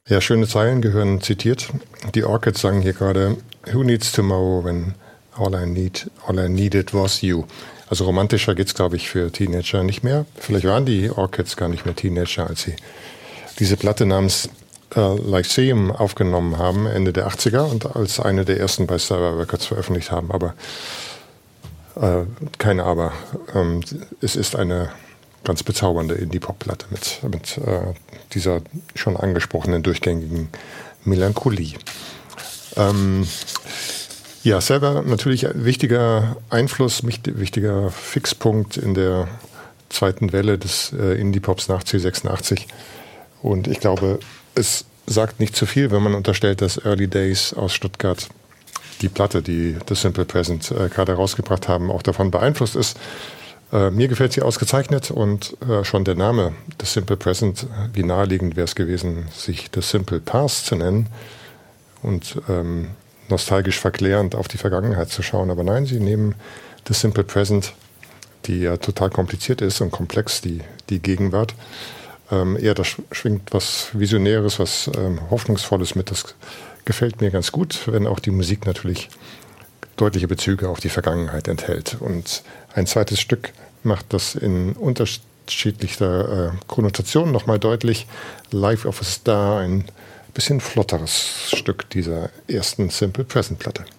Ja, schöne Zeilen gehören zitiert. Die Orchids sagen hier gerade, Who needs tomorrow when all I needed was you. Also romantischer geht's, glaube ich, für Teenager nicht mehr. Vielleicht waren die Orchids gar nicht mehr Teenager, als sie diese Platte namens Lyceum aufgenommen haben, Ende der 80er und als eine der ersten bei Sarah Records veröffentlicht haben. Aber keine Aber. Es ist eine ganz bezaubernde Indie-Pop-Platte mit dieser schon angesprochenen durchgängigen Melancholie. Ja, selber natürlich ein wichtiger Einfluss, wichtiger Fixpunkt in der zweiten Welle des Indie-Pops nach C86. Und ich glaube, es sagt nicht zu viel, wenn man unterstellt, dass Early Days aus Stuttgart die Platte, die The Simple Present gerade rausgebracht haben, auch davon beeinflusst ist. Mir gefällt sie ausgezeichnet und schon der Name The Simple Present, wie naheliegend wäre es gewesen, sich The Simple Past zu nennen und nostalgisch verklärend auf die Vergangenheit zu schauen. Aber nein, sie nehmen The Simple Present, die ja total kompliziert ist und komplex, die Gegenwart. Eher da schwingt was Visionäres, was Hoffnungsvolles mit. Das gefällt mir ganz gut, wenn auch die Musik natürlich deutliche Bezüge auf die Vergangenheit enthält. Und ein zweites Stück macht das in unterschiedlicher Konnotation nochmal deutlich. Life of a Star, ein bisschen flotteres Stück dieser ersten Simple Present Platte.